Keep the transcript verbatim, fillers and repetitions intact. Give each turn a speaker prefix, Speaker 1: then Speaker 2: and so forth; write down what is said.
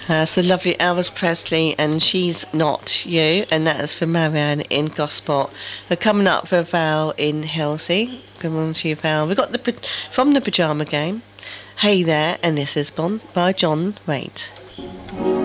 Speaker 1: That's the lovely Elvis Presley and She's Not You, and that is for Marianne in Gosport. We're coming up for Val in Helsey. Good morning to you, Val. We've got the from the Pyjama Game. Hey There, and this is Bond by John Waite.